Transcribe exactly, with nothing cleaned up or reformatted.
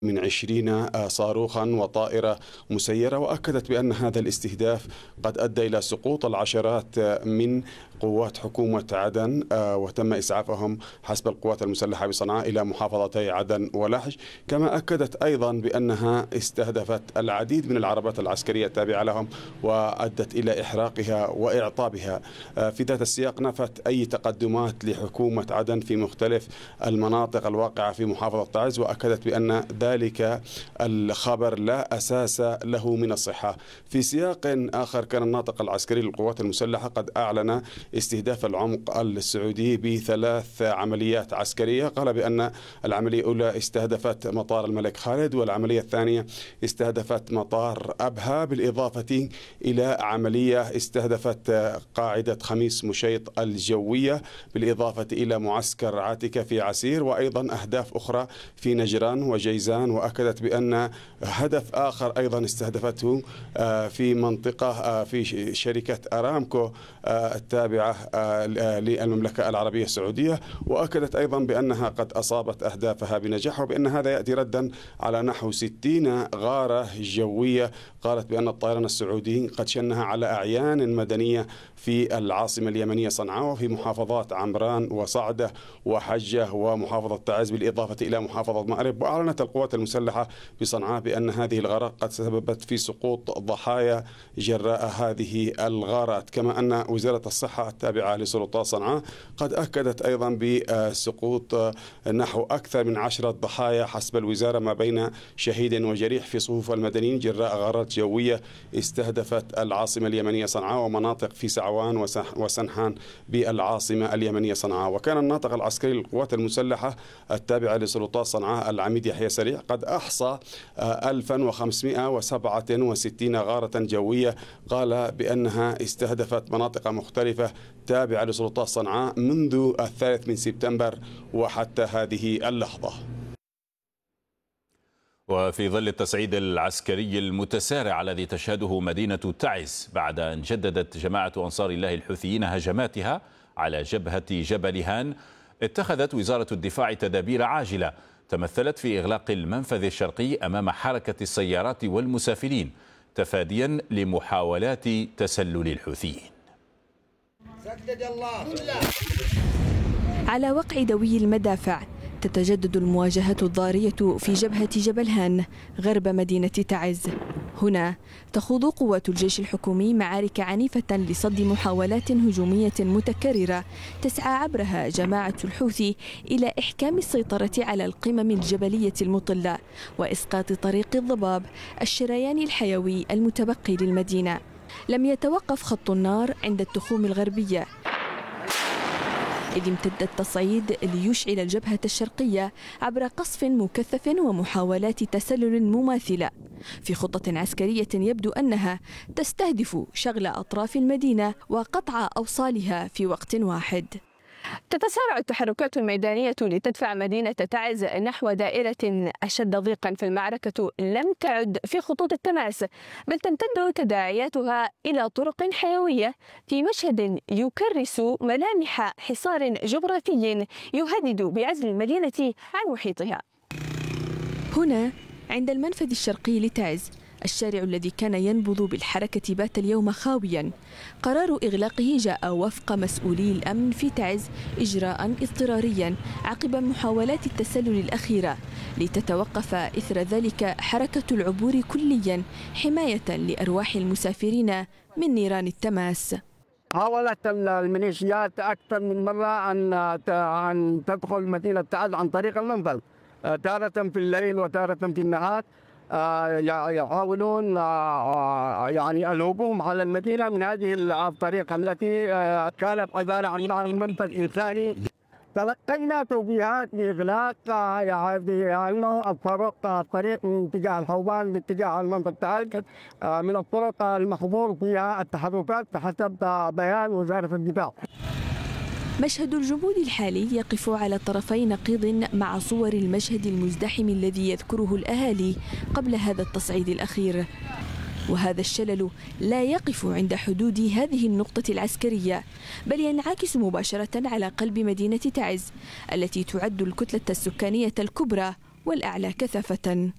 من عشرين صاروخا وطائرة مسيرة، وأكدت بأن هذا الاستهداف قد أدى إلى سقوط العشرات من قوات حكومة عدن، وتم إسعافهم حسب القوات المسلحة بصنعاء إلى محافظتي عدن ولحج. كما أكدت أيضا بأنها استهدفت العديد من العربات العسكرية التابعة لهم وأدت إلى إحراقها وإعطابها. في ذات السياق نفت أي تقدمات لحكومة عدن في مختلف المناطق الواقعة في محافظة تعز، وأكدت بأن ذلك الخبر لا أساس له من الصحة. في سياق آخر، كان الناطق العسكري للقوات المسلحة قد أعلن استهداف العمق السعودي بثلاث عمليات عسكرية. قال بأن العملية الأولى استهدفت مطار الملك خالد، والعملية الثانية استهدفت مطار أبها، بالإضافة إلى عملية استهدفت قاعدة خميس مشيط الجوية، بالإضافة إلى معسكر عاتكة في عسير، وأيضا أهداف أخرى في نجران وجيزان. وأكدت بأن هدف آخر أيضا استهدفته في منطقة في شركة أرامكو التابعة للمملكة العربية السعودية، وأكدت أيضا بأنها قد أصابت أهدافها بنجاح، وبأن هذا يأتي ردا على نحو ستين غارة جوية قالت بأن الطيران السعودي قد شنها على أعيان مدنية في العاصمة اليمنية صنعاء، وفي محافظات عمران وصعدة وحجة ومحافظة تعز، بالإضافة إلى محافظة مأرب. وأعلنت القوات المسلحة بصنعاء بأن هذه الغارات قد سببت في سقوط ضحايا جراء هذه الغارات. كما أن وزارة الصحة التابعة لسلطات صنعاء قد أكدت أيضا بسقوط نحو أكثر من عشرة ضحايا حسب الوزارة، ما بين شهيد وجريح في صفوف المدنيين جراء غارات جوية استهدفت العاصمة اليمنية صنعاء ومناطق في سعوان وسنحان بالعاصمة اليمنية صنعاء. وكان الناطق العسكري للقوات المسلحة التابعة لسلطات صنعاء العميد يحيى سريع قد أحصى ألف وخمسمائة وسبعة وستين غارة جوية، قال بأنها استهدفت مناطق مختلفة تابعة لسلطات صنعاء منذ الثالث من سبتمبر وحتى هذه اللحظة. وفي ظل التصعيد العسكري المتسارع الذي تشهده مدينة تعز بعد أن جددت جماعة أنصار الله الحوثيين هجماتها على جبهة جبل هان، اتخذت وزارة الدفاع تدابير عاجلة تمثلت في إغلاق المنفذ الشرقي أمام حركة السيارات والمسافرين تفاديا لمحاولات تسلل الحوثيين. على وقع دوي المدافع تتجدد المواجهة الضارية في جبهة جبل هان غرب مدينة تعز. هنا تخوض قوات الجيش الحكومي معارك عنيفة لصد محاولات هجومية متكررة تسعى عبرها جماعة الحوثي إلى إحكام السيطرة على القمم الجبلية المطلة وإسقاط طريق الضباب الشريان الحيوي المتبقي للمدينة. لم يتوقف خط النار عند التخوم الغربية، إذ امتد التصعيد ليشعل الجبهة الشرقية عبر قصف مكثف ومحاولات تسلل مماثلة في خطة عسكرية يبدو أنها تستهدف شغل أطراف المدينة وقطع أوصالها في وقت واحد. تتسارع التحركات الميدانية لتدفع مدينة تعز نحو دائرة أشد ضيقا، فالمعركة لم تعد في خطوط التماس، بل تمتد تداعياتها إلى طرق حيوية في مشهد يكرس ملامح حصار جغرافي يهدد بعزل المدينة عن محيطها. هنا عند المنفذ الشرقي لتعز، الشارع الذي كان ينبض بالحركة بات اليوم خاويا. قرار إغلاقه جاء وفق مسؤولي الأمن في تعز إجراء اضطراريا عقب محاولات التسلل الأخيرة، لتتوقف إثر ذلك حركة العبور كليا حماية لأرواح المسافرين من نيران التماس. حاولت الميليشيات أكثر من مرة أن أن تدخل مدينة تعز عن طريق المنفذ، تارة في الليل وتارة في النهار، يحاولون يعني الهجوم على المدينة من هذه الطريقة التي كانت عبارة عن منفذ إنساني. تلقينا توجيهات بإغلاق يعني الطرق الطريق من اتجاه الحوبان باتجاه المنفذ تعز من الطرق المحظور فيها التحركات بحسب بيان وزارة الدفاع. مشهد الجمود الحالي يقف على طرفي نقيض مع صور المشهد المزدحم الذي يذكره الأهالي قبل هذا التصعيد الأخير. وهذا الشلل لا يقف عند حدود هذه النقطة العسكرية، بل ينعكس مباشرة على قلب مدينة تعز التي تعد الكتلة السكانية الكبرى والأعلى كثافة.